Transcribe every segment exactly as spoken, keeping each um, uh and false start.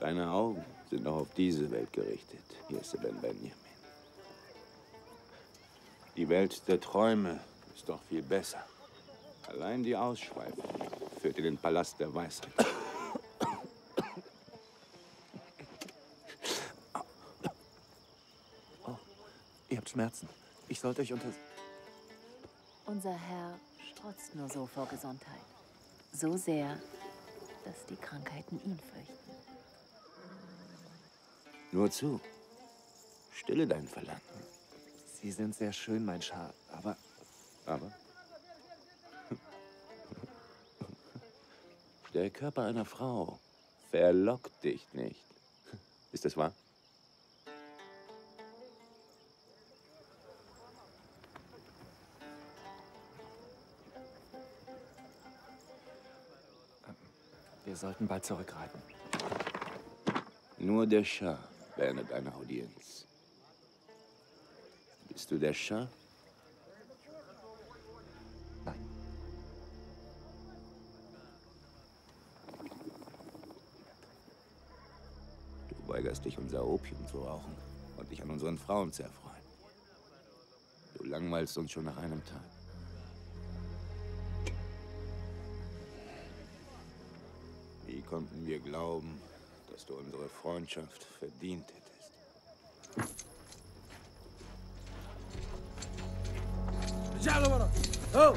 Deine Augen sind noch auf diese Welt gerichtet, Jesse Ben Benjamin. Die Welt der Träume ist doch viel besser. Allein die Ausschweifung führt in den Palast der Weisheit. Oh, ihr habt Schmerzen. Ich sollte euch unter... Unser Herr strotzt nur so vor Gesundheit. So sehr, dass die Krankheiten ihn fürchten. Nur zu. Stille dein Verlangen. Sie sind sehr schön, mein Schar, aber... Aber? Der Körper einer Frau verlockt dich nicht. Ist das wahr? Wir sollten bald zurückreiten. Nur der Schah beendet eine Audienz. Bist du der Schah? Nein. Du weigerst dich, unser Opium zu rauchen und dich an unseren Frauen zu erfreuen. Du langweilst uns schon nach einem Tag. Wie konnten wir glauben, dass du unsere Freundschaft verdient hättest? Oh!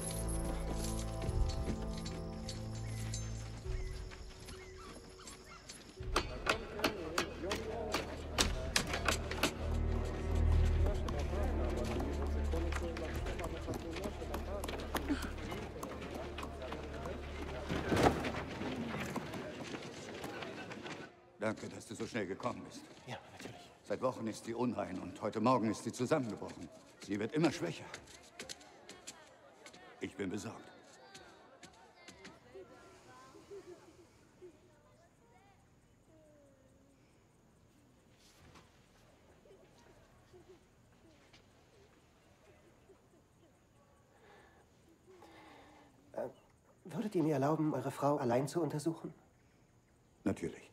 Danke, dass du so schnell gekommen bist. Ja, natürlich. Seit Wochen ist sie unrein und heute Morgen ist sie zusammengebrochen. Sie wird immer schwächer. Ich bin besorgt. Äh, würdet ihr mir erlauben, eure Frau allein zu untersuchen? Natürlich.